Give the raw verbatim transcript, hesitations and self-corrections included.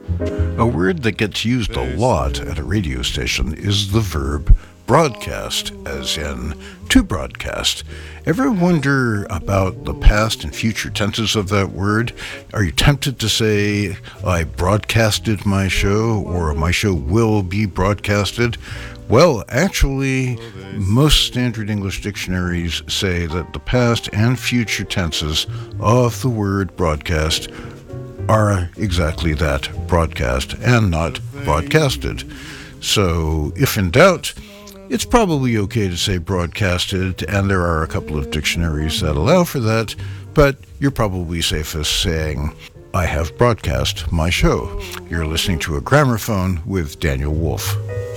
A word that gets used a lot at a radio station is the verb broadcast, as in to broadcast. Ever wonder about the past and future tenses of that word? Are you tempted to say, I broadcasted my show, or my show will be broadcasted? Well, actually, most standard English dictionaries say that the past and future tenses of the word broadcast are exactly that, broadcast, and not broadcasted. So, if in doubt, it's probably okay to say broadcasted, and there are a couple of dictionaries that allow for that, but you're probably safest saying, I have broadcast my show. You're listening to a Grammophone with Daniel Wolf.